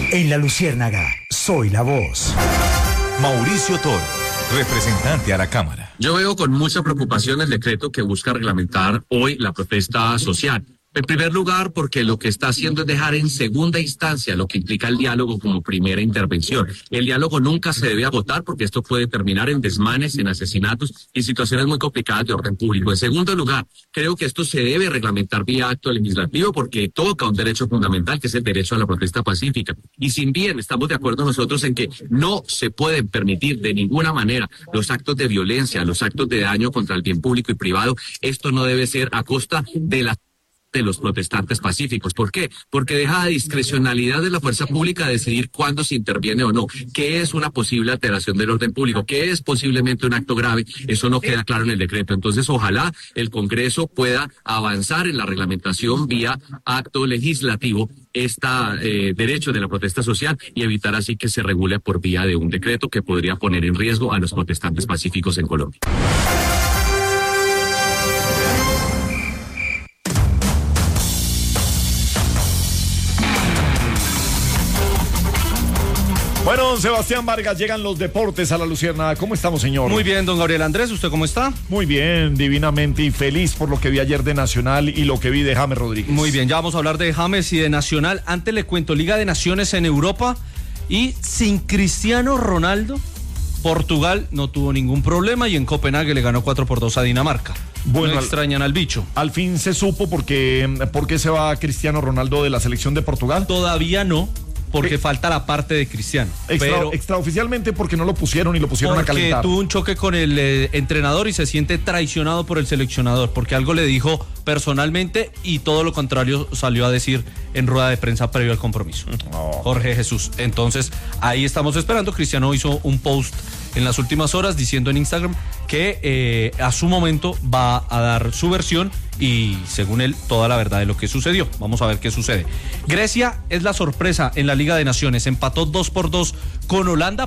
En La Luciérnaga, soy la voz. Mauricio Toro, representante a la Cámara. Yo veo con mucha preocupación el decreto que busca reglamentar hoy la protesta social. En primer lugar, porque lo que está haciendo es dejar en segunda instancia lo que implica el diálogo como primera intervención. El diálogo nunca se debe agotar porque esto puede terminar en desmanes, en asesinatos y situaciones muy complicadas de orden público. En segundo lugar, creo que esto se debe reglamentar vía acto legislativo porque toca un derecho fundamental que es el derecho a la protesta pacífica. Y si bien estamos de acuerdo nosotros en que no se pueden permitir de ninguna manera los actos de violencia, los actos de daño contra el bien público y privado, esto no debe ser a costa de los protestantes pacíficos. ¿Por qué? Porque deja a discrecionalidad de la fuerza pública decidir cuándo se interviene o no, qué es una posible alteración del orden público, qué es posiblemente un acto grave. Eso no queda claro en el decreto. Entonces, ojalá el Congreso pueda avanzar en la reglamentación vía acto legislativo derecho de la protesta social y evitar así que se regule por vía de un decreto que podría poner en riesgo a los protestantes pacíficos en Colombia. Bueno, don Sebastián Vargas, llegan los deportes a La Luciérnaga. ¿Cómo estamos, señor? Muy bien, don Gabriel Andrés, ¿usted cómo está? Muy bien, divinamente y feliz por lo que vi ayer de Nacional y lo que vi de James Rodríguez. Muy bien, ya vamos a hablar de James y de Nacional. Antes le cuento, Liga de Naciones en Europa y sin Cristiano Ronaldo, Portugal no tuvo ningún problema y en Copenhague le ganó 4-2 a Dinamarca. Bueno, no extrañan al bicho. Al fin se supo por qué se va Cristiano Ronaldo de la selección de Portugal. Todavía no. Porque falta la parte de Cristiano. Extraoficialmente porque no lo pusieron y lo pusieron a calentar. Porque tuvo un choque con el entrenador y se siente traicionado por el seleccionador, porque algo le dijo personalmente y todo lo contrario salió a decir en rueda de prensa previo al compromiso. Jorge Jesús. Entonces, ahí estamos esperando. Cristiano hizo un post en las últimas horas diciendo en Instagram que a su momento va a dar su versión y según él toda la verdad de lo que sucedió. Vamos a ver qué sucede. Grecia es la sorpresa en la Liga de Naciones, empató 2-2 con Holanda.